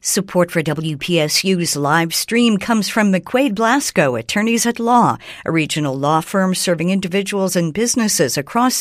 Support for WPSU's live stream comes from McQuaid Blasco, Attorneys at Law, a regional law firm serving individuals and businesses across